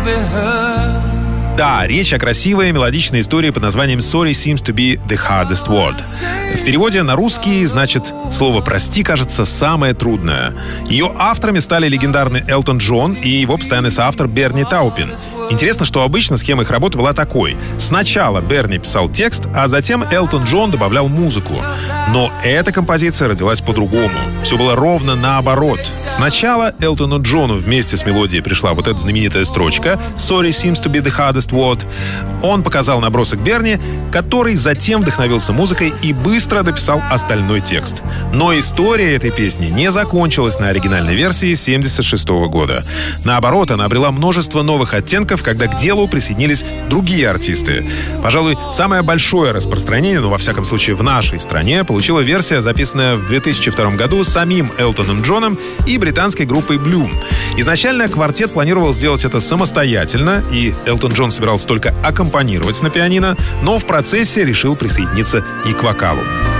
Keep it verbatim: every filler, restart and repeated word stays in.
Да, речь о красивой мелодичной истории под названием «Sorry seems to be the hardest word». В переводе на русский значит слово «прости» кажется самое трудное. Ее авторами стали легендарный Элтон Джон и его постоянный соавтор Берни Таупин. Интересно, что обычно схема их работы была такой. Сначала Берни писал текст, а затем Элтон Джон добавлял музыку. Но эта композиция родилась по-другому. Все было ровно наоборот. Сначала Элтону Джону вместе с мелодией пришла вот эта знаменитая строчка «Sorry seems to be the hardest word». Он показал набросок Берни, который затем вдохновился музыкой и быстро дописал остальной текст. Но история этой песни не закончилась на оригинальной версии семьдесят шестого года. Наоборот, она обрела множество новых оттенков, когда к делу присоединились другие артисты. Пожалуй, самое большое распространение, ну, во всяком случае, в нашей стране, получила версия, записанная в две тысячи втором году самим Элтоном Джоном и британской группой Bloom. Изначально квартет планировал сделать это самостоятельно, и Элтон Джон собирался только аккомпанировать на пианино, но в процессе решил присоединиться и к вокалу.